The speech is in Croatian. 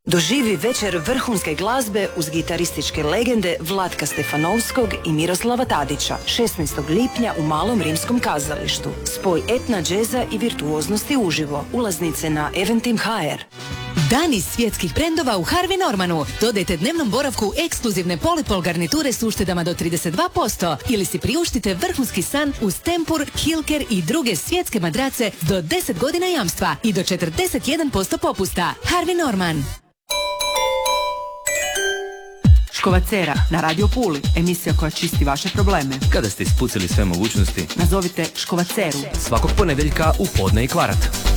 Doživi večer vrhunske glazbe uz gitarističke legende Vlatka Stefanovskog i Miroslava Tadića 16. lipnja u Malom rimskom kazalištu. Spoj etna, džeza i virtuoznosti uživo. Ulaznice na Eventim.hr. Dani svjetskih brendova u Harvey Normanu. Dodajte dnevnom boravku ekskluzivne polipol garniture s uštedama do 32% ili si priuštite vrhunski san uz Tempur, Hilker i druge svjetske madrace do 10 godina jamstva i do 41% popusta. Harvey Norman. Škovacera na Radio Puli, emisija koja čisti vaše probleme. Kada ste ispucali sve mogućnosti, nazovite Škovaceru. Svakog ponedjeljka u podne i kvart.